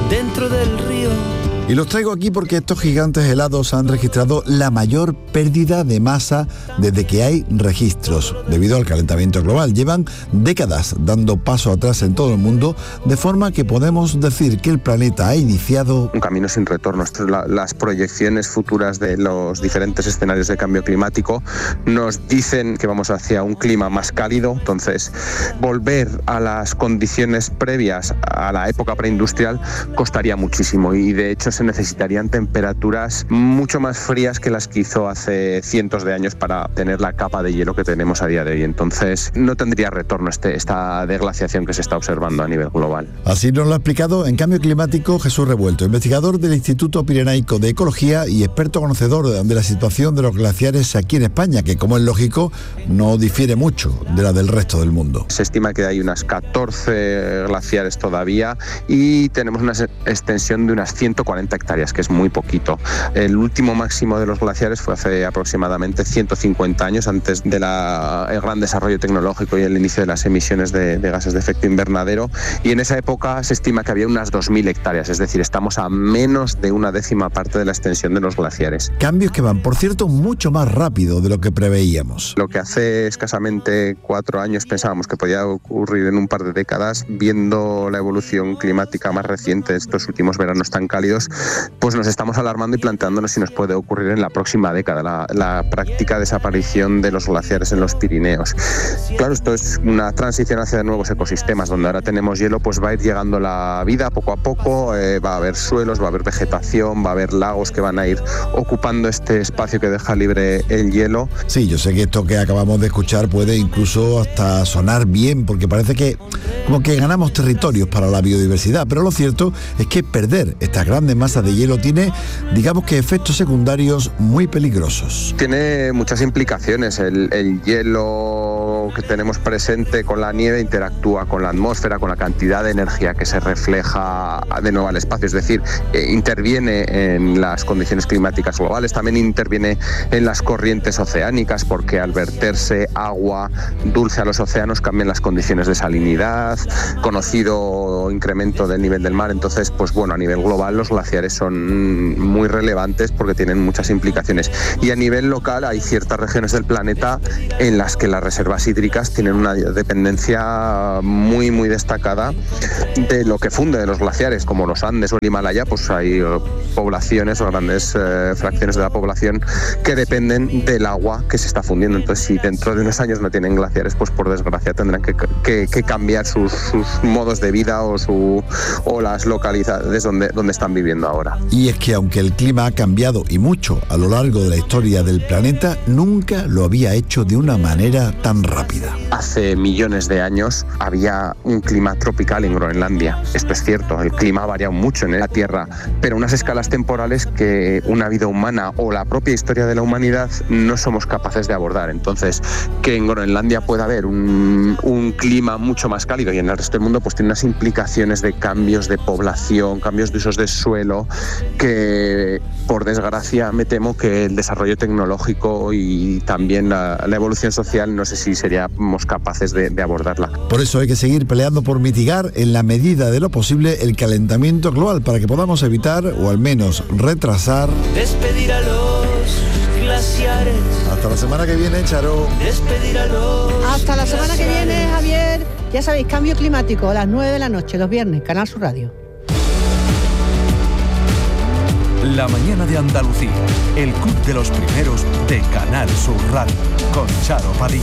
dentro del río. Y los traigo aquí porque estos gigantes helados han registrado la mayor pérdida de masa desde que hay registros, debido al calentamiento global. Llevan décadas dando paso atrás en todo el mundo, de forma que podemos decir que el planeta ha iniciado un camino sin retorno. Las proyecciones futuras de los diferentes escenarios de cambio climático nos dicen que vamos hacia un clima más cálido. Entonces, volver a las condiciones previas a la época preindustrial costaría muchísimo, y de hecho se necesitarían temperaturas mucho más frías que las que hizo hace cientos de años para tener la capa de hielo que tenemos a día de hoy. Entonces no tendría retorno esta deglaciación que se está observando a nivel global. Así nos lo ha explicado en Cambio Climático Jesús Revuelto, investigador del Instituto Pirenaico de Ecología y experto conocedor de la situación de los glaciares aquí en España, que, como es lógico, no difiere mucho de la del resto del mundo. Se estima que hay unas 14 glaciares todavía y tenemos una extensión de unas 140 hectáreas, que es muy poquito. El último máximo de los glaciares fue hace aproximadamente 150 años, antes del gran desarrollo tecnológico y el inicio de las emisiones de gases de efecto invernadero, y en esa época se estima que había unas 2.000 hectáreas, es decir, estamos a menos de una décima parte de la extensión de los glaciares. Cambios que van, por cierto, mucho más rápido de lo que preveíamos. Lo que hace escasamente 4 años pensábamos que podía ocurrir en un par de décadas, viendo la evolución climática más reciente de estos últimos veranos tan cálidos, pues nos estamos alarmando y planteándonos si nos puede ocurrir en la próxima década, la práctica desaparición de los glaciares en los Pirineos. Claro, esto es una transición hacia nuevos ecosistemas, donde ahora tenemos hielo, pues va a ir llegando la vida poco a poco, va a haber suelos, va a haber vegetación, va a haber lagos que van a ir ocupando este espacio que deja libre el hielo. Sí, yo sé que esto que acabamos de escuchar puede incluso hasta sonar bien, porque parece que como que ganamos territorios para la biodiversidad, pero lo cierto es que perder estas grandes masas de hielo tiene, digamos que, efectos secundarios muy peligrosos. Tiene muchas implicaciones. El hielo que tenemos presente con la nieve interactúa con la atmósfera, con la cantidad de energía que se refleja de nuevo al espacio, es decir, interviene en las condiciones climáticas globales, también interviene en las corrientes oceánicas, porque al verterse agua dulce a los océanos cambian las condiciones de salinidad, conocido incremento del nivel del mar. Entonces, pues bueno, a nivel global los glaciares son muy relevantes porque tienen muchas implicaciones, y a nivel local hay ciertas regiones del planeta en las que las reservas hídricas tienen una dependencia muy muy destacada de lo que funde de los glaciares, como los Andes o el Himalaya. Pues hay poblaciones o grandes fracciones de la población que dependen del agua que se está fundiendo. Entonces, si dentro de unos años no tienen glaciares, pues por desgracia tendrán que cambiar sus modos de vida o las localidades donde están viviendo ahora. Y es que aunque el clima ha cambiado y mucho a lo largo de la historia del planeta, nunca lo había hecho de una manera tan rápida. Hace millones de años había un clima tropical en Groenlandia. Esto es cierto, el clima ha variado mucho en la Tierra, pero unas escalas temporales que una vida humana o la propia historia de la humanidad no somos capaces de abordar. Entonces, que en Groenlandia pueda haber un clima mucho más cálido y en el resto del mundo, pues tiene unas implicaciones de cambios de población, cambios de usos de suelo, que por desgracia me temo que el desarrollo tecnológico y también la evolución social, no sé si seríamos capaces de abordarla. Por eso hay que seguir peleando por mitigar en la medida de lo posible el calentamiento global, para que podamos evitar o al menos retrasar. Despedir a los glaciares. Hasta la semana que viene, Charo. Despedir a los Hasta la semana que viene, Javier. Ya sabéis, Cambio Climático a las 9 de la noche, los viernes, Canal Sur Radio. La mañana de Andalucía, el club de los primeros de Canal Sur Radio, con Charo Padilla.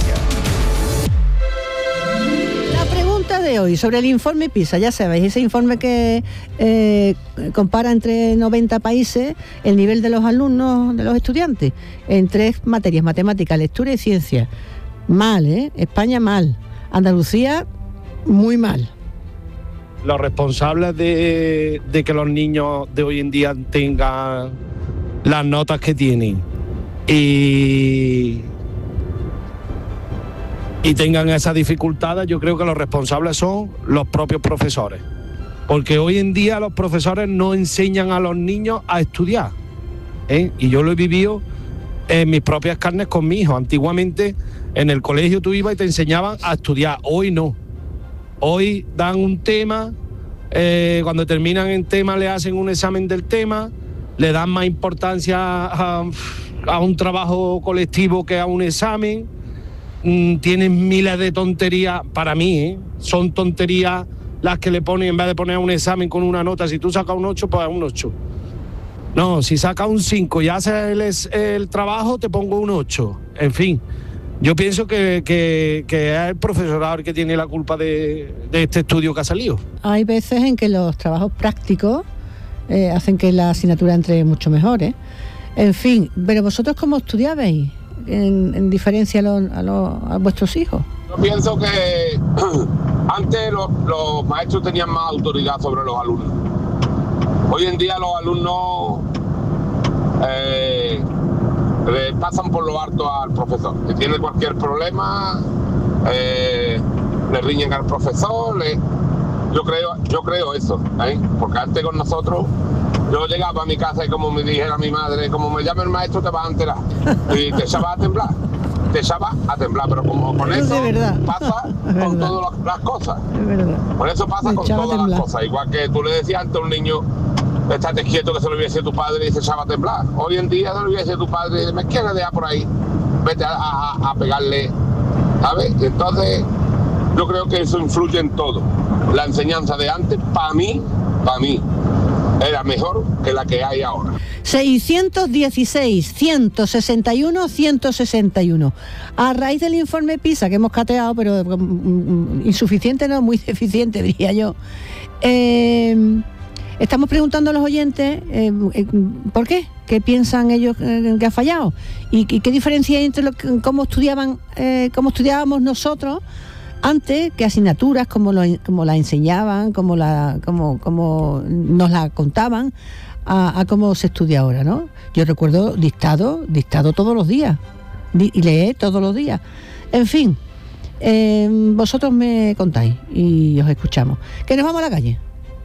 La pregunta de hoy sobre el informe PISA, ya sabéis, ese informe que compara entre 90 países el nivel de los alumnos, de los estudiantes, en 3 materias: matemáticas, lectura y ciencia. Mal, España mal. Andalucía muy mal. Los responsables de que los niños de hoy en día tengan las notas que tienen y tengan esas dificultades, yo creo que los responsables son los propios profesores. Porque hoy en día los profesores no enseñan a los niños a estudiar, y yo lo he vivido en mis propias carnes con mi hijo. Antiguamente en el colegio tú ibas y te enseñaban a estudiar, hoy no. Hoy dan un tema cuando terminan en tema le hacen un examen del tema, le dan más importancia a un trabajo colectivo que a un examen, tienen miles de tonterías, para mí, son tonterías las que le ponen, en vez de poner un examen con una nota, si tú sacas un 8, pues un 8. No, si sacas un 5 y haces el trabajo, te pongo un 8. En fin, yo pienso que es el profesorado el que tiene la culpa de este estudio que ha salido. Hay veces en que los trabajos prácticos hacen que la asignatura entre mucho mejor, ¿eh? En fin, pero vosotros ¿cómo estudiabais en diferencia a vuestros hijos? Yo pienso que antes los maestros tenían más autoridad sobre los alumnos. Hoy en día los alumnos le pasan por lo alto al profesor. Si tiene cualquier problema, le riñen al profesor. Yo creo eso, ¿eh? Porque antes con nosotros, yo llegaba a mi casa y como me dijera mi madre, como me llame el maestro te vas a enterar. Y te echaba a temblar. Pero como con eso pasa con todas las cosas. Es verdad. Por eso pasa con todas las cosas. Igual que tú le decías antes a un niño, estate quieto que se lo voy a decir a tu padre y se echaba a temblar. Hoy en día se lo voy a decir a tu padre y me quieres dejar por ahí, vete a pegarle, ¿sabes? Entonces, yo creo que eso influye en todo. La enseñanza de antes, para mí, era mejor que la que hay ahora. 616, 161, 161. A raíz del informe PISA que hemos cateado, pero insuficiente no, muy deficiente, diría yo. Estamos preguntando a los oyentes ¿por qué? ¿Qué piensan ellos que ha fallado? ¿Y qué diferencia hay entre cómo estudiábamos nosotros antes, qué asignaturas, cómo la enseñaban, cómo nos la contaban, a cómo se estudia ahora, ¿no? Yo recuerdo dictado todos los días, y leer todos los días. En fin, vosotros me contáis y os escuchamos. Que nos vamos a la calle.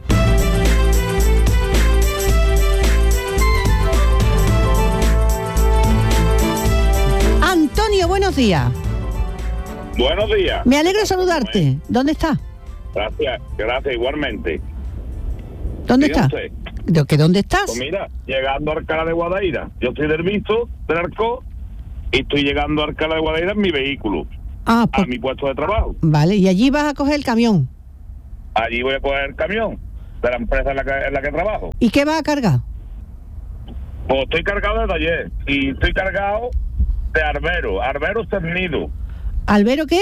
Antonio, buenos días. Buenos días. Me alegro de saludarte. ¿Dónde está? Gracias, igualmente. ¿Dónde Diga está? Usted. ¿Dónde estás? Pues mira, llegando a Alcalá de Guadaira. Yo estoy del Visto, del Arco, y estoy llegando a Alcalá de Guadaira en mi vehículo, a mi puesto de trabajo. Vale, y allí vas a coger el camión. Allí voy a coger el camión de la empresa en la que trabajo. ¿Y qué vas a cargar? Pues estoy cargado de taller y estoy cargado de arbero cernido. ¿Albero qué?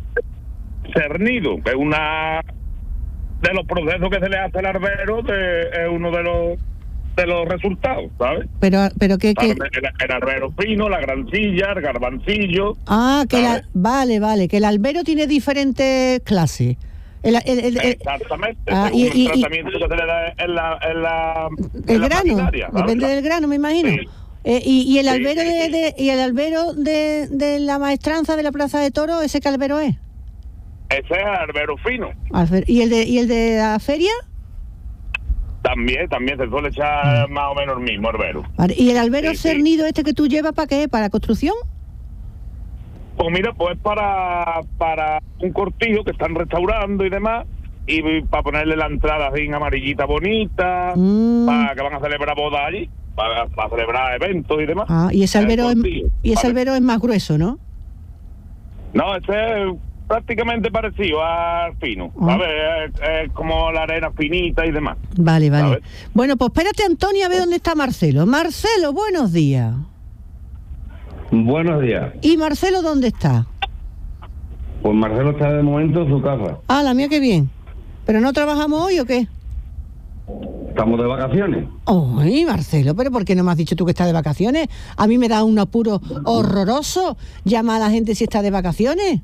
Cernido, que es una de los procesos que se le hace al arbero, es uno de los resultados, ¿sabes? Pero qué el arbero fino, la grancilla, el garbancillo. Vale, que el albero tiene diferentes clases. Exactamente, el tratamiento que se le da en la grano, maquinaria, depende del grano, me imagino. Sí. Y el albero y el albero de la maestranza de la Plaza de Toros, ¿ese qué albero es? Ese es albero fino. ¿Y el de la feria? También se suele echar más o menos el mismo albero. Vale. ¿Y el albero cernido este que tú llevas para qué? ¿Para construcción? Pues mira, pues para un cortijo que están restaurando y demás, y para ponerle la entrada así en amarillita bonita, para que van a celebrar bodas allí, para celebrar eventos y demás. Y ese albero albero es más grueso, ¿no? No, ese es prácticamente parecido al fino, ¿sabes? Es como la arena finita y demás. Vale. ¿Sabes? Bueno, pues espérate, Antonio, a ver dónde está Marcelo. Marcelo, buenos días. Buenos días. ¿Y Marcelo dónde está? Pues Marcelo está de momento en su casa. La mía, qué bien. ¿Pero no trabajamos hoy o qué? Estamos de vacaciones. Ay, Marcelo, ¿pero por qué no me has dicho tú que estás de vacaciones? A mí me da un apuro horroroso. Llama a la gente si está de vacaciones.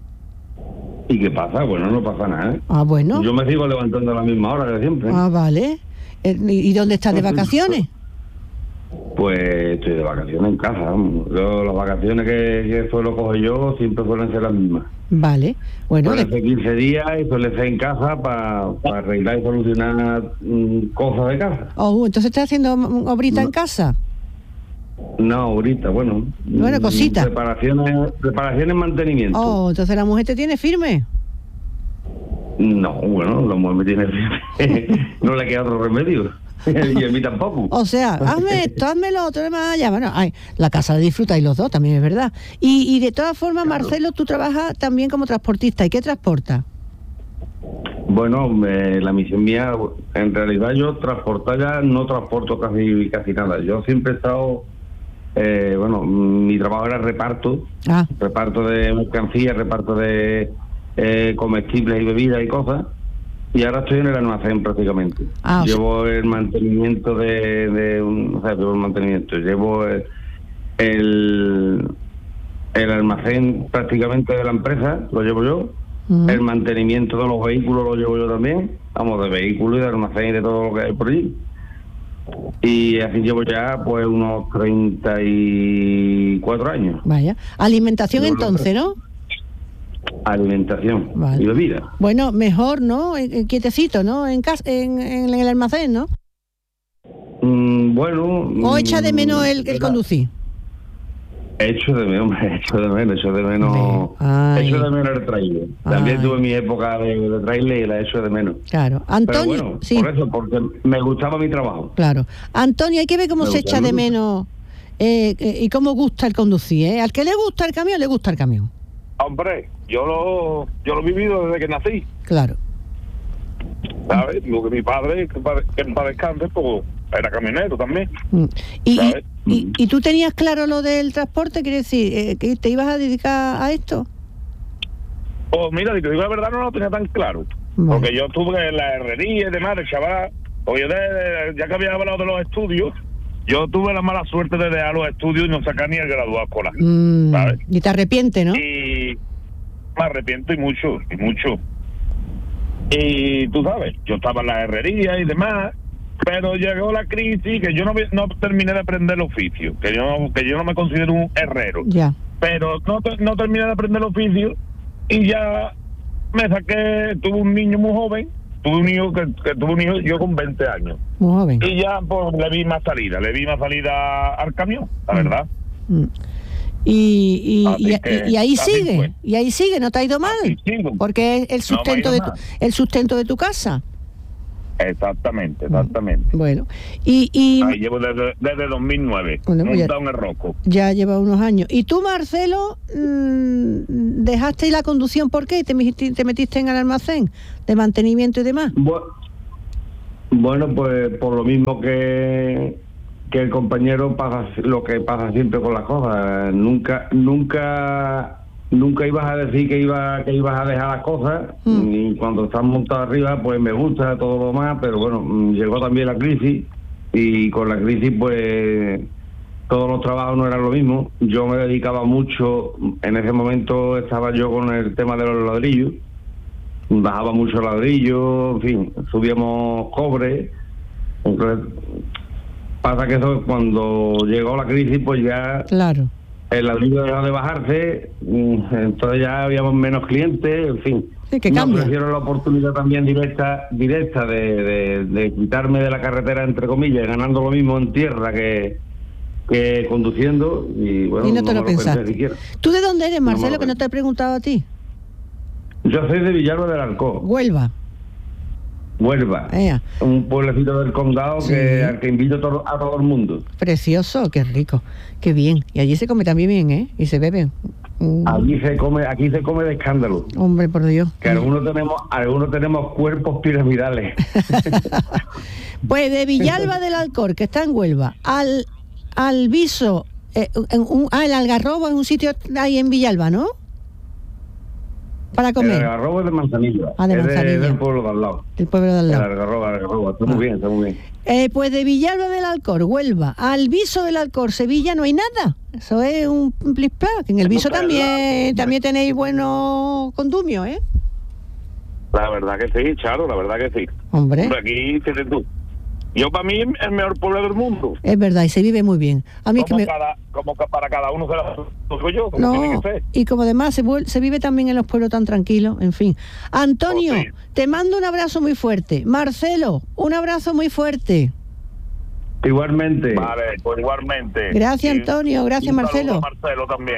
¿Y qué pasa? Bueno, no pasa nada, ¿eh? Bueno. Yo me sigo levantando a la misma hora que siempre. Vale. ¿Y dónde estás de vacaciones? Pues estoy de vacaciones en casa. Yo, las vacaciones que suelo coger yo siempre suelen ser las mismas. Vale. Bueno, suele ser 15 días y suele ser en casa para arreglar y solucionar cosas de casa. Entonces estás haciendo obrita en casa. No, ahorita, bueno, cositas. Reparaciones, mantenimiento. Entonces la mujer te tiene firme. No, bueno, la mujer me tiene no le queda otro remedio. Y a mí tampoco. O sea, hazme esto, hazme lo otro, más allá. Bueno, la casa de disfrutáis los dos, también es verdad. Y de todas formas, claro. Marcelo, tú trabajas también como transportista. ¿Y qué transportas? Bueno, la misión mía, en realidad yo transportar ya no transporto casi nada. Yo siempre he estado, mi trabajo era reparto de mercancías, reparto de comestibles y bebidas y cosas. Y ahora estoy en el almacén prácticamente. Llevo el mantenimiento llevo el almacén prácticamente de la empresa, lo llevo yo. El mantenimiento de los vehículos lo llevo yo también. Vamos, de vehículos y de almacén y de todo lo que hay por allí. Y así llevo ya pues unos 34 años. Vaya. Alimentación entonces, ¿no? Alimentación y bebida. Bueno, mejor, ¿no? Quietecito, ¿no? En casa, en el almacén, ¿no? Bueno. ¿O echa de menos el conducir? Echo de menos el trailer. También tuve mi época de trailer y la echo de menos. Claro. Antonio, pero bueno, sí. Por eso, porque me gustaba mi trabajo. Claro. Antonio, hay que ver cómo se echa de menos y cómo gusta el conducir, ¿eh? Al que le gusta el camión, le gusta el camión. Hombre, yo lo he vivido desde que nací. Claro. ¿Sabes? Porque mi padre, que para descanse, pues era camionero también. ¿Y tú tenías claro lo del transporte? ¿Quiere decir que te ibas a dedicar a esto? Pues mira, si te digo la verdad, no lo tenía tan claro. Vale. Porque yo estuve en la herrería y demás, de chaval. Porque ya que había hablado de los estudios, yo tuve la mala suerte de dejar los estudios y no sacar ni el graduado escolar. ¿Sabes? Y te arrepientes, ¿no? Y me arrepiento y mucho. Y tú sabes, yo estaba en la herrería y demás, pero llegó la crisis que yo no terminé de aprender el oficio, que yo no me considero un herrero. Ya. Pero no terminé de aprender el oficio y ya me saqué, tuve un niño muy joven, tuve un hijo yo con 20 años. Muy joven. Y ya pues le vi más salida al camión, la verdad. Y ahí sigue, no te ha ido mal, porque es el sustento de tu casa. Exactamente. Bueno, ahí llevo desde 2009, montado en el Roco. Ya lleva unos años. ¿Y tú, Marcelo, dejaste la conducción por qué? ¿Te metiste en el almacén de mantenimiento y demás? Bueno, pues por lo mismo que el compañero pasa lo que pasa siempre con las cosas. Nunca ibas a decir que ibas a dejar las cosas, y cuando estás montado arriba pues me gusta todo lo más, pero bueno, llegó también la crisis y con la crisis pues todos los trabajos no eran lo mismo. Yo me dedicaba mucho, en ese momento estaba yo con el tema de los ladrillos, bajaba mucho ladrillo, en fin, subíamos cobre. Entonces pasa que eso, cuando llegó la crisis pues ya... Claro. El ladrillo dejó de bajarse, entonces ya habíamos menos clientes, en fin. Sí, que cambia. Me ofrecieron la oportunidad también directa de quitarme de la carretera, entre comillas, ganando lo mismo en tierra que conduciendo, y bueno, y no te lo pensaste. Pensé siquiera. ¿Tú de dónde eres, Marcelo, que no te he preguntado a ti? Yo soy de Villalba del Alcor. Huelva, un pueblecito del condado al que invito a todo el mundo. Precioso, qué rico, qué bien. Y allí se come también bien, ¿eh? Y se bebe. Aquí se come de escándalo. Hombre, por Dios. Que algunos tenemos cuerpos piramidales. Pues de Villalba del Alcor, que está en Huelva, al Viso, el Algarrobo es un sitio ahí en Villalba, ¿no? Para comer. El Algarrobo es de Manzanillo. De Manzanillo. Es del pueblo de al lado. El pueblo de al lado. El Algarrobo. Está muy bien. Pues de Villalba del Alcor, Huelva, al Viso del Alcor, Sevilla, no hay nada. Eso es un plis-plas. En el Viso también tenéis buenos condumios, ¿eh? La verdad que sí, Charo, la verdad que sí. Hombre, aquí tienes tú. Yo, para mí, el mejor pueblo del mundo. Es verdad, y se vive muy bien. A mí como que para cada uno se lo digo yo, como no, tiene que ser. Y como además se vive también en los pueblos tan tranquilos, en fin. Antonio, sí. Te mando un abrazo muy fuerte. Marcelo, un abrazo muy fuerte. Igualmente. Vale, pues igualmente. Gracias, Antonio. Gracias, Marcelo. Marcelo también.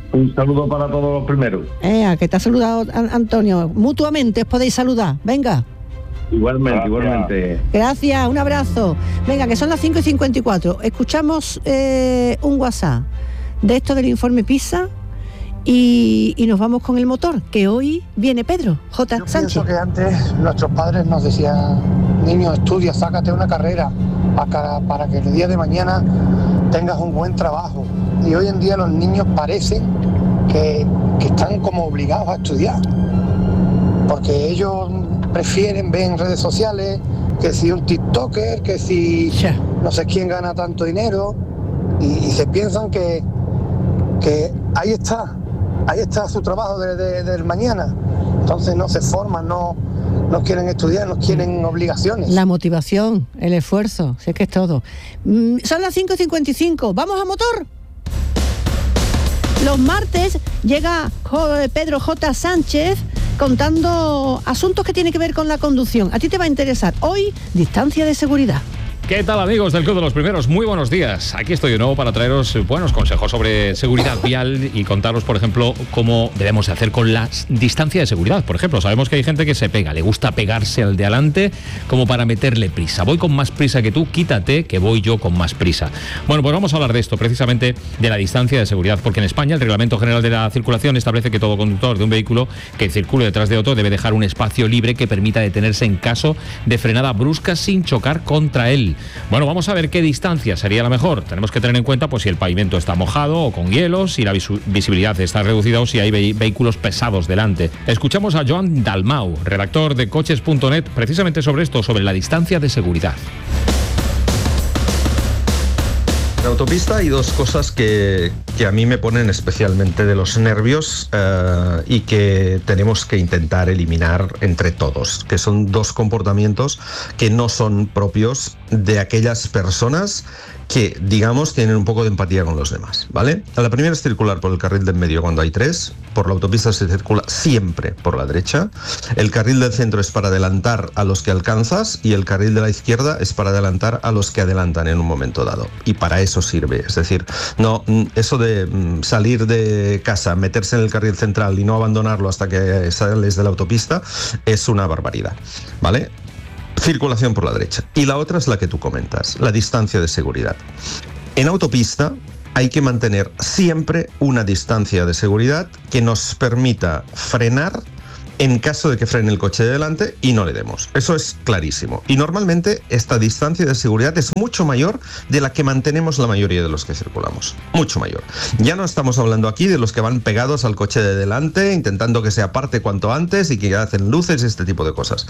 Un saludo para todos los primeros. Que te ha saludado Antonio. Mutuamente os podéis saludar. Venga. Igualmente, igualmente. Gracias, un abrazo. Venga, que son las 5:54. Escuchamos un WhatsApp de esto del informe PISA y nos vamos con el motor, que hoy viene Pedro J. Sánchez. Yo pienso que antes nuestros padres nos decían: niño, estudia, sácate una carrera para que el día de mañana tengas un buen trabajo. Y hoy en día los niños parecen que están como obligados a estudiar, porque ellos prefieren ver en redes sociales que si un TikToker, que si no sé quién gana tanto dinero, y se piensan que ahí está su trabajo del mañana. Entonces no se forman, no quieren estudiar, no quieren obligaciones. La motivación, el esfuerzo, si es que es todo. Son las 5:55, ¿vamos a motor? Los martes llega Pedro J. Sánchez contando asuntos que tienen que ver con la conducción. A ti te va a interesar hoy, distancia de seguridad. ¿Qué tal, amigos del Club de los Primeros? Muy buenos días. Aquí estoy de nuevo para traeros buenos consejos sobre seguridad vial y contaros, por ejemplo, cómo debemos de hacer con la distancia de seguridad. Por ejemplo, sabemos que hay gente que se pega, le gusta pegarse al de adelante como para meterle prisa. Voy con más prisa que tú, quítate que voy yo con más prisa. Bueno, pues vamos a hablar de esto, precisamente de la distancia de seguridad, porque en España el Reglamento General de la Circulación establece que todo conductor de un vehículo que circule detrás de otro debe dejar un espacio libre que permita detenerse en caso de frenada brusca sin chocar contra él. Bueno, vamos a ver qué distancia sería la mejor. Tenemos que tener en cuenta pues si el pavimento está mojado o con hielo, si la visibilidad está reducida o si hay vehículos pesados delante. Escuchamos a Joan Dalmau, redactor de coches.net, precisamente sobre esto, sobre la distancia de seguridad. En autopista hay dos cosas que a mí me ponen especialmente de los nervios y que tenemos que intentar eliminar entre todos, que son dos comportamientos que no son propios de aquellas personas que, digamos, tienen un poco de empatía con los demás, ¿vale? La primera es circular por el carril del medio cuando hay tres. Por la autopista se circula siempre por la derecha. El carril del centro es para adelantar a los que alcanzas y el carril de la izquierda es para adelantar a los que adelantan en un momento dado. Y para eso sirve. Es decir, no, eso de salir de casa, meterse en el carril central y no abandonarlo hasta que sales de la autopista es una barbaridad, ¿vale? Circulación por la derecha. Y la otra es la que tú comentas, la distancia de seguridad. En autopista hay que mantener siempre una distancia de seguridad que nos permita frenar en caso de que frene el coche de delante y no le demos. Eso es clarísimo. Y normalmente esta distancia de seguridad es mucho mayor de la que mantenemos la mayoría de los que circulamos. Mucho mayor. Ya no estamos hablando aquí de los que van pegados al coche de delante, intentando que se aparte cuanto antes y que hacen luces, este tipo de cosas.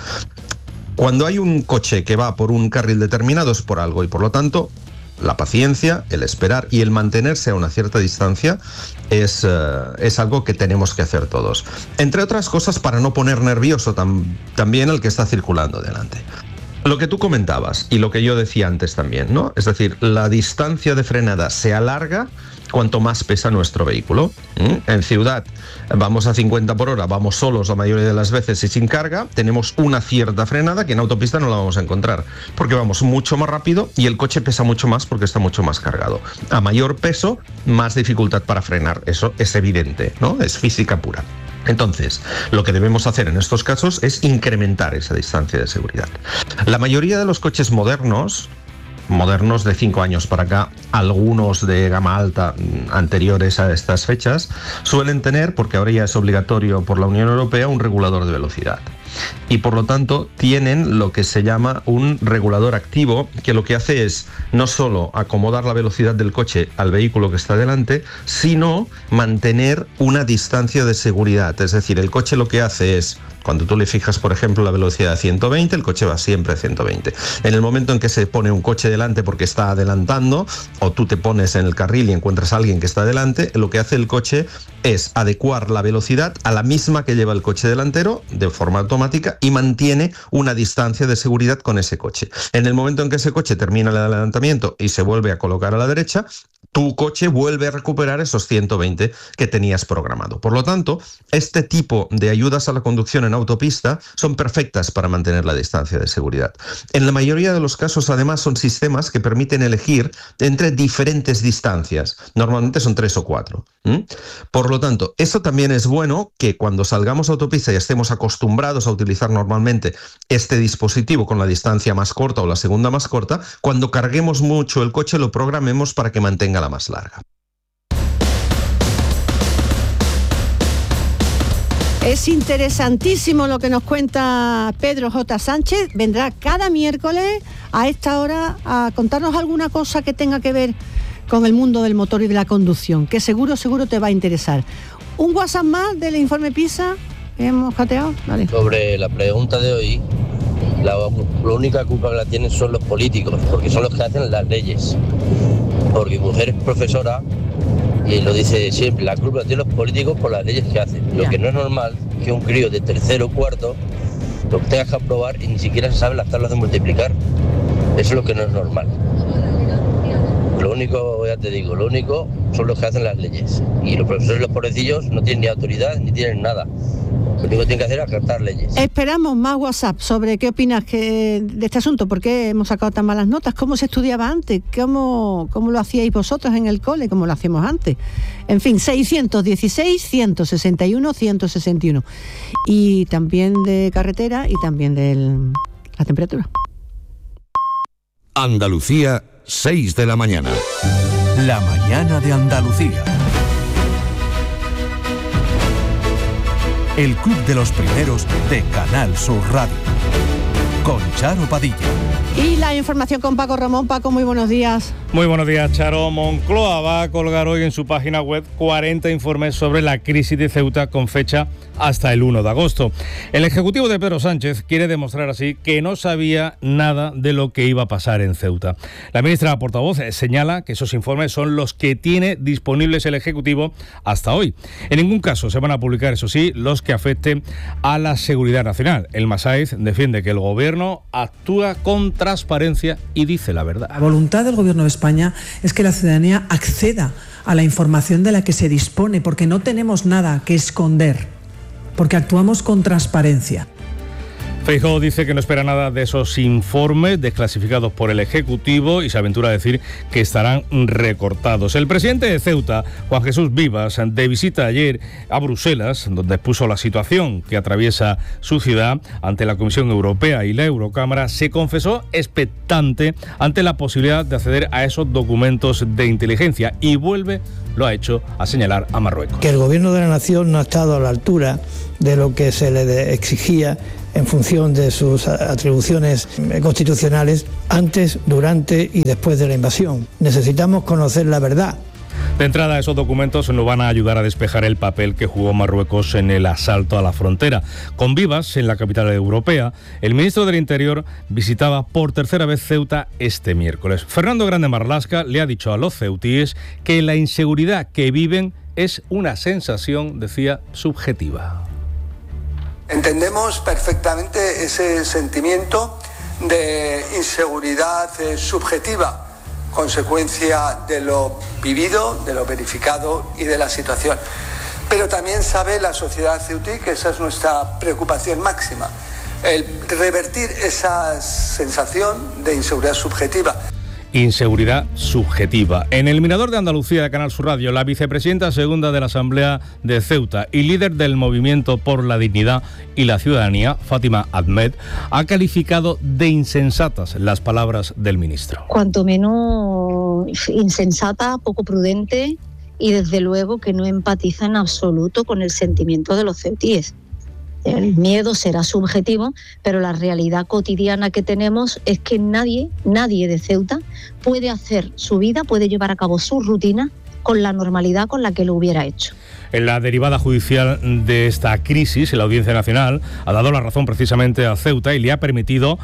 Cuando hay un coche que va por un carril determinado es por algo y por lo tanto la paciencia, el esperar y el mantenerse a una cierta distancia es algo que tenemos que hacer todos. Entre otras cosas para no poner nervioso también al que está circulando delante. Lo que tú comentabas y lo que yo decía antes también, ¿no? Es decir, la distancia de frenada se alarga cuanto más pesa nuestro vehículo. En ciudad vamos a 50 por hora, vamos solos la mayoría de las veces y sin carga, tenemos una cierta frenada que en autopista no la vamos a encontrar, porque vamos mucho más rápido y el coche pesa mucho más porque está mucho más cargado. A mayor peso, más dificultad para frenar, eso es evidente, ¿no? Es física pura. Entonces, lo que debemos hacer en estos casos es incrementar esa distancia de seguridad. La mayoría de los coches modernos de 5 años para acá, algunos de gama alta anteriores a estas fechas, suelen tener, porque ahora ya es obligatorio por la Unión Europea, un regulador de velocidad. Y por lo tanto tienen lo que se llama un regulador activo, que lo que hace es no solo acomodar la velocidad del coche al vehículo que está delante, sino mantener una distancia de seguridad. Es decir, el coche lo que hace es, cuando tú le fijas, por ejemplo, la velocidad a 120, el coche va siempre a 120. En el momento en que se pone un coche delante porque está adelantando, o tú te pones en el carril y encuentras a alguien que está delante, lo que hace el coche es adecuar la velocidad a la misma que lleva el coche delantero de forma automática y mantiene una distancia de seguridad con ese coche. En el momento en que ese coche termina el adelantamiento y se vuelve a colocar a la derecha, tu coche vuelve a recuperar esos 120 que tenías programado. Por lo tanto, este tipo de ayudas a la conducción en autopista son perfectas para mantener la distancia de seguridad. En la mayoría de los casos, además, son sistemas que permiten elegir entre diferentes distancias. Normalmente son 3 o 4. Por lo tanto, esto también es bueno, que cuando salgamos a autopista y estemos acostumbrados a utilizar normalmente este dispositivo con la distancia más corta o la segunda más corta, cuando carguemos mucho el coche lo programemos para que mantenga la más larga. Es interesantísimo lo que nos cuenta Pedro J. Sánchez. Vendrá cada miércoles a esta hora a contarnos alguna cosa que tenga que ver con el mundo del motor y de la conducción, que seguro te va a interesar. Un WhatsApp más del informe PISA que hemos cateado. Vale. Sobre la pregunta de hoy, la única culpa que la tienen son los políticos, porque son los que hacen las leyes. Porque mi mujer es profesora y lo dice siempre, la culpa la tienen los políticos por las leyes que hacen. Lo que no es normal es que un crío de tercero o cuarto lo tengas que aprobar y ni siquiera se sabe las tablas de multiplicar. Eso es lo que no es normal. Lo único, ya te digo, lo único son los que hacen las leyes. Y los profesores, los pobrecillos, no tienen ni autoridad ni tienen nada. Lo único que tienen que hacer es acatar leyes. Esperamos más WhatsApp sobre qué opinas de este asunto, por qué hemos sacado tan malas notas, cómo se estudiaba antes, cómo lo hacíais vosotros en el cole, cómo lo hacíamos antes. En fin, 616-161-161. Y también de carretera y también de la temperatura. Andalucía, 6 de la mañana. La mañana de Andalucía. El club de los primeros de Canal Sur Radio. Con Charo Padilla. Y la información con Paco Ramón. Paco, muy buenos días. Muy buenos días, Charo. Moncloa va a colgar hoy en su página web 40 informes sobre la crisis de Ceuta con fecha hasta el 1 de agosto. El Ejecutivo de Pedro Sánchez quiere demostrar así que no sabía nada de lo que iba a pasar en Ceuta. La ministra portavoz señala que esos informes son los que tiene disponibles el Ejecutivo hasta hoy. En ningún caso se van a publicar, eso sí, los que afecten a la seguridad nacional. El Masaiz defiende que el Gobierno actúa con transparencia y dice la verdad. La voluntad del Gobierno de España es que la ciudadanía acceda a la información de la que se dispone, porque no tenemos nada que esconder, porque actuamos con transparencia. Feijóo dice que no espera nada de esos informes desclasificados por el Ejecutivo y se aventura a decir que estarán recortados. El presidente de Ceuta, Juan Jesús Vivas, de visita ayer a Bruselas, donde expuso la situación que atraviesa su ciudad ante la Comisión Europea y la Eurocámara, se confesó expectante ante la posibilidad de acceder a esos documentos de inteligencia y lo ha hecho a señalar a Marruecos. Que el Gobierno de la Nación no ha estado a la altura de lo que se le exigía en función de sus atribuciones constitucionales antes, durante y después de la invasión. Necesitamos conocer la verdad. De entrada, esos documentos nos van a ayudar a despejar el papel que jugó Marruecos en el asalto a la frontera. Con Vivas, en la capital europea, el ministro del Interior visitaba por tercera vez Ceuta este miércoles. Fernando Grande Marlaska le ha dicho a los ceutíes que la inseguridad que viven es una sensación, decía, subjetiva. Entendemos perfectamente ese sentimiento de inseguridad subjetiva, consecuencia de lo vivido, de lo verificado y de la situación. Pero también sabe la sociedad ceutí que esa es nuestra preocupación máxima, el revertir esa sensación de inseguridad subjetiva. Inseguridad subjetiva. En el Mirador de Andalucía de Canal Sur Radio, la vicepresidenta segunda de la Asamblea de Ceuta y líder del Movimiento por la Dignidad y la Ciudadanía, Fátima Ahmed, ha calificado de insensatas las palabras del ministro. Cuanto menos insensata, poco prudente y desde luego que no empatiza en absoluto con el sentimiento de los ceutíes. El miedo será subjetivo, pero la realidad cotidiana que tenemos es que nadie de Ceuta puede hacer su vida, puede llevar a cabo su rutina con la normalidad con la que lo hubiera hecho. En la derivada judicial de esta crisis, la Audiencia Nacional ha dado la razón precisamente a Ceuta y le ha permitido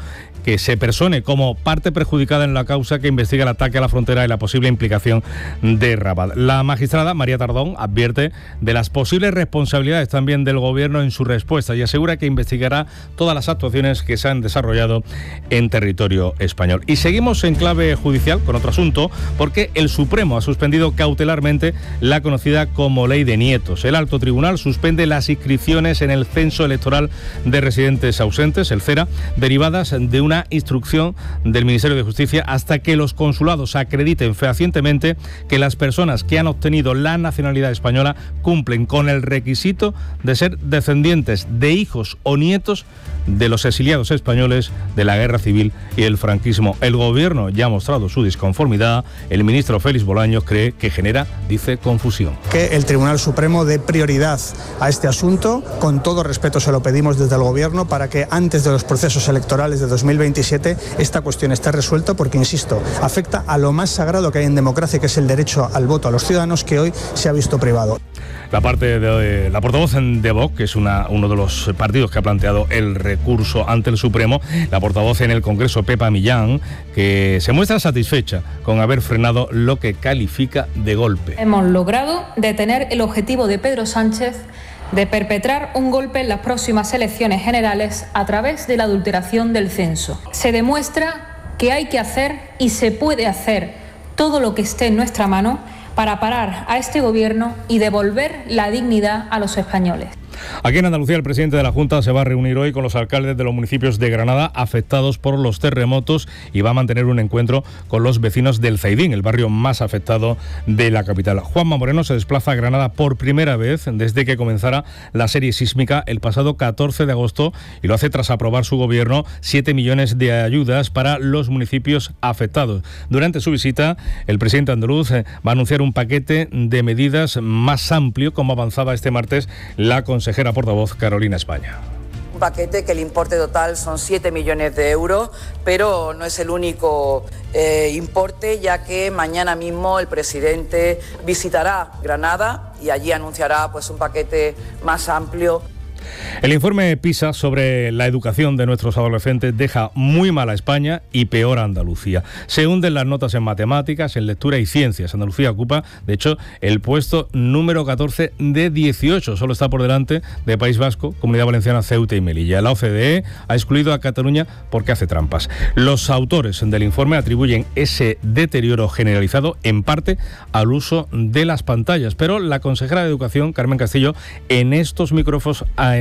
que se persone como parte perjudicada en la causa que investiga el ataque a la frontera y la posible implicación de Rabat. La magistrada María Tardón advierte de las posibles responsabilidades también del Gobierno en su respuesta y asegura que investigará todas las actuaciones que se han desarrollado en territorio español. Y seguimos en clave judicial con otro asunto, porque el Supremo ha suspendido cautelarmente la conocida como Ley de Nietos. El Alto Tribunal suspende las inscripciones en el Censo Electoral de Residentes Ausentes, el CERA, derivadas de una instrucción del Ministerio de Justicia hasta que los consulados acrediten fehacientemente que las personas que han obtenido la nacionalidad española cumplen con el requisito de ser descendientes de hijos o nietos de los exiliados españoles de la Guerra Civil y el franquismo. El Gobierno ya ha mostrado su disconformidad. El ministro Félix Bolaños cree que genera, dice, confusión. Que el Tribunal Supremo dé prioridad a este asunto. Con todo respeto se lo pedimos desde el Gobierno para que antes de los procesos electorales de 2027 esta cuestión esté resuelta, porque, insisto, afecta a lo más sagrado que hay en democracia, que es el derecho al voto a los ciudadanos, que hoy se ha visto privado. La parte de la portavoz de Vox, que es uno de los partidos que ha planteado el recurso ante el Supremo, la portavoz en el Congreso, Pepa Millán, que se muestra satisfecha con haber frenado lo que califica de golpe. Hemos logrado detener el objetivo de Pedro Sánchez de perpetrar un golpe en las próximas elecciones generales a través de la adulteración del censo. Se demuestra que hay que hacer y se puede hacer todo lo que esté en nuestra mano para parar a este Gobierno y devolver la dignidad a los españoles. Aquí en Andalucía, el presidente de la Junta se va a reunir hoy con los alcaldes de los municipios de Granada afectados por los terremotos y va a mantener un encuentro con los vecinos del Zaidín, el barrio más afectado de la capital. Juanma Moreno se desplaza a Granada por primera vez desde que comenzara la serie sísmica el pasado 14 de agosto y lo hace tras aprobar su gobierno 7 millones de ayudas para los municipios afectados. Durante su visita, el presidente andaluz va a anunciar un paquete de medidas más amplio, como avanzaba este martes la consejera portavoz Carolina España. Un paquete que el importe total son 7 millones de euros, pero no es el único importe, ya que mañana mismo el presidente visitará Granada y allí anunciará pues un paquete más amplio. El informe PISA sobre la educación de nuestros adolescentes deja muy mal a España y peor a Andalucía. Se hunden las notas en matemáticas, en lectura y ciencias. Andalucía ocupa, de hecho, el puesto número 14 de 18. Solo está por delante de País Vasco, Comunidad Valenciana, Ceuta y Melilla. La OCDE ha excluido a Cataluña porque hace trampas. Los autores del informe atribuyen ese deterioro generalizado en parte al uso de las pantallas. Pero la consejera de Educación, Carmen Castillo, en estos micrófonos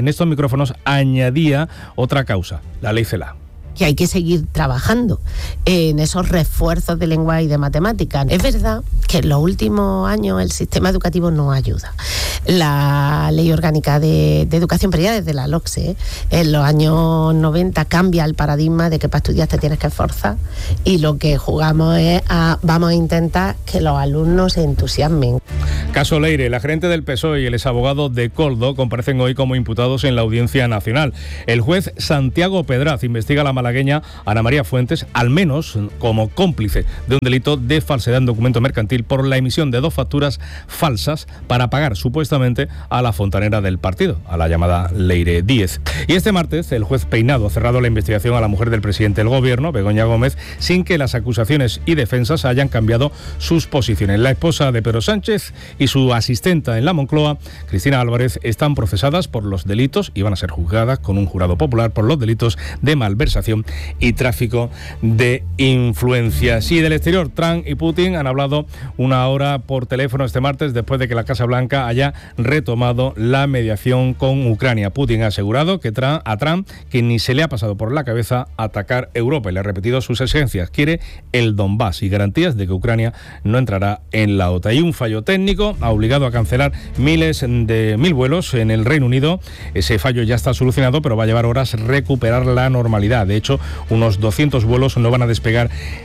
añadía otra causa, la ley CELA. Que hay que seguir trabajando en esos refuerzos de lengua y de matemáticas. Es verdad que en los últimos años el sistema educativo no ayuda. La Ley Orgánica de Educación, pero ya desde la LOCSE, en los años 90 cambia el paradigma de que para estudiar te tienes que esforzar y lo que jugamos es vamos a intentar que los alumnos se entusiasmen. Caso Leire, la gerente del PSOE y el exabogado de Coldo comparecen hoy como imputados en la Audiencia Nacional. El juez Santiago Pedraz investiga a la malagueña Ana María Fuentes, al menos como cómplice de un delito de falsedad en documento mercantil por la emisión de 2 facturas falsas para pagar supuestamente a la fontanera del partido, a la llamada Leire Díez. Y este martes el juez Peinado ha cerrado la investigación a la mujer del presidente del gobierno, Begoña Gómez, sin que las acusaciones y defensas hayan cambiado sus posiciones. La esposa de Pedro Sánchez y su asistenta en la Moncloa, Cristina Álvarez, están procesadas por los delitos y van a ser juzgadas con un jurado popular por los delitos de malversación y tráfico de influencias. Y del exterior, Trump y Putin han hablado una hora por teléfono este martes después de que la Casa Blanca haya retomado la mediación con Ucrania. Putin ha asegurado a Trump que ni se le ha pasado por la cabeza atacar Europa y le ha repetido sus exigencias. Quiere el Donbass y garantías de que Ucrania no entrará en la OTAN. Y un fallo técnico ha obligado a cancelar miles de vuelos en el Reino Unido. Ese fallo ya está solucionado, pero va a llevar horas recuperar la normalidad. De hecho, unos 200 vuelos no van a despegar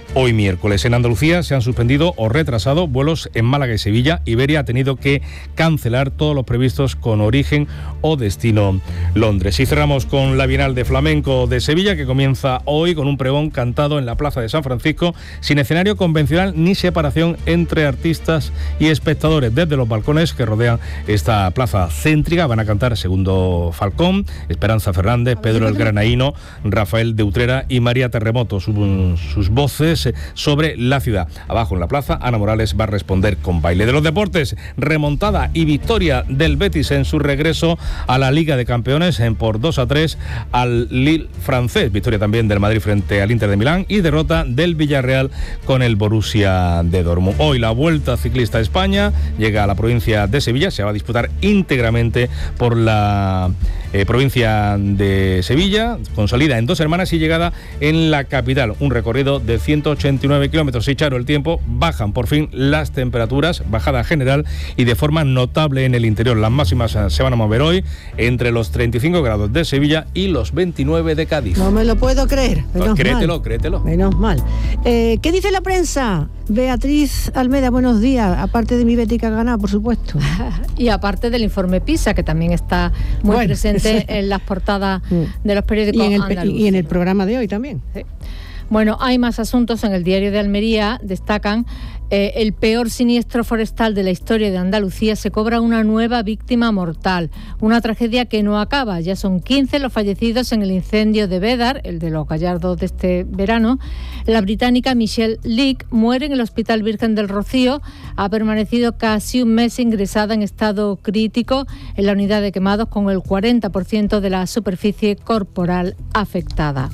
hoy miércoles. En Andalucía se han suspendido o retrasado vuelos en Málaga y Sevilla. Iberia ha tenido que cancelar todos los previstos con origen o destino Londres. Y cerramos con la Bienal de Flamenco de Sevilla, que comienza hoy con un pregón cantado en la Plaza de San Francisco, sin escenario convencional ni separación entre artistas y espectadores. Desde los balcones que rodean esta plaza céntrica van a cantar Segundo Falcón, Esperanza Fernández, Pedro el Granaíno, Rafael de Utrera y María Terremoto. Sus voces sobre la ciudad. Abajo en la plaza, Ana Morales va a responder con baile. De los deportes, remontada y victoria del Betis en su regreso a la Liga de Campeones por 2-3 al Lille francés. Victoria también del Madrid frente al Inter de Milán y derrota del Villarreal con el Borussia de Dortmund. Hoy la Vuelta Ciclista a España llega a la provincia de Sevilla. Se va a disputar íntegramente por la provincia de Sevilla, con salida en Dos Hermanas y llegada en la capital. Un recorrido de 189 kilómetros. Y Charo, el tiempo, bajan por fin las temperaturas, bajada general y de forma notable en el interior. Las máximas se van a mover hoy entre los 35 grados de Sevilla y los 29 de Cádiz. No me lo puedo creer. Créetelo. Menos mal. ¿Qué dice la prensa? Beatriz Almeda, buenos días. Aparte de mi Betis que ha ganado, por supuesto. Y aparte del informe PISA, que también está muy presente en las portadas de los periódicos andaluces. Y en el programa de hoy también. Sí. Bueno, hay más asuntos. En el Diario de Almería destacan el peor siniestro forestal de la historia de Andalucía. Se cobra una nueva víctima mortal. Una tragedia que no acaba. Ya son 15 los fallecidos en el incendio de Bédar, el de los Gallardos de este verano. La británica Michelle Leake muere en el Hospital Virgen del Rocío. Ha permanecido casi un mes ingresada en estado crítico en la unidad de quemados, con el 40% de la superficie corporal afectada.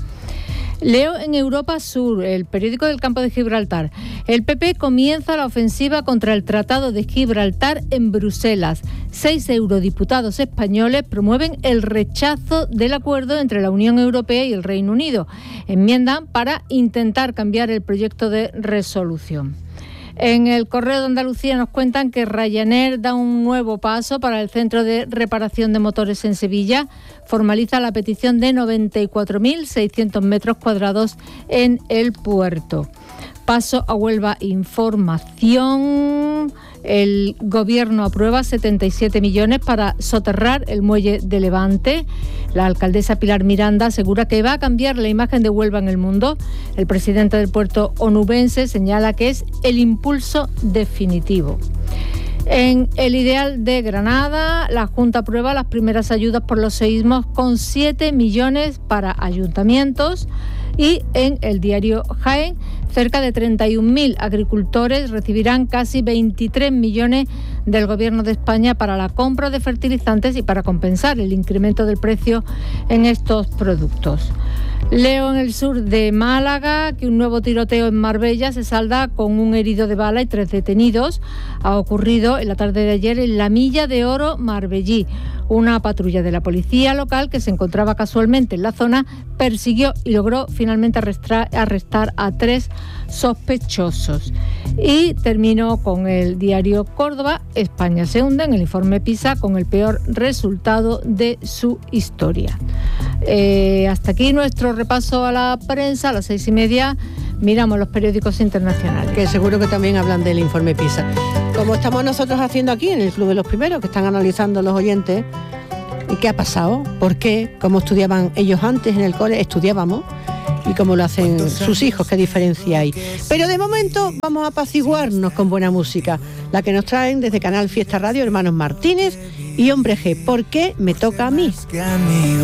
Leo en Europa Sur, el periódico del Campo de Gibraltar. El PP comienza la ofensiva contra el Tratado de Gibraltar en Bruselas. 6 eurodiputados españoles promueven el rechazo del acuerdo entre la Unión Europea y el Reino Unido. Enmiendan para intentar cambiar el proyecto de resolución. En el Correo de Andalucía nos cuentan que Ryanair da un nuevo paso para el centro de reparación de motores en Sevilla. Formaliza la petición de 94.600 metros cuadrados en el puerto. Paso a Huelva Información. El Gobierno aprueba 77 millones para soterrar el muelle de Levante. La alcaldesa Pilar Miranda asegura que va a cambiar la imagen de Huelva en el mundo. El presidente del puerto onubense señala que es el impulso definitivo. En el Ideal de Granada, la Junta aprueba las primeras ayudas por los seísmos con 7 millones para ayuntamientos. Y en el diario Jaén, cerca de 31.000 agricultores recibirán casi 23 millones del Gobierno de España para la compra de fertilizantes y para compensar el incremento del precio en estos productos. Leo en el sur de Málaga que un nuevo tiroteo en Marbella se salda con un herido de bala y 3 detenidos. Ha ocurrido en la tarde de ayer en la Milla de Oro Marbellí. Una patrulla de la policía local que se encontraba casualmente en la zona persiguió y logró finalmente arrestar a 3 sospechosos. Y termino con el diario Córdoba. España se hunde en el informe PISA con el peor resultado de su historia. Hasta aquí nuestro repaso a la prensa. A las 6:30 miramos los periódicos internacionales, que seguro que también hablan del informe PISA, como estamos nosotros haciendo aquí en el Club de los Primeros, que están analizando los oyentes. ¿Y qué ha pasado? ¿Por qué? ¿Cómo estudiaban ellos antes en el cole? Estudiábamos. ¿Y cómo lo hacen sus hijos? ¿Qué diferencia hay? Pero de momento vamos a apaciguarnos con buena música, la que nos traen desde Canal Fiesta Radio hermanos Martínez y Hombre G. ¿Por qué me toca a mí?